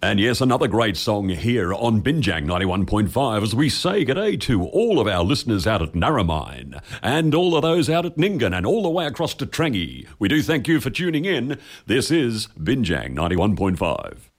And yes, another great song here on Binjang 91.5 as we say g'day to all of our listeners out at Narromine and all of those out at Nyngan and all the way across to Trangie. We do thank you for tuning in. This is Binjang 91.5.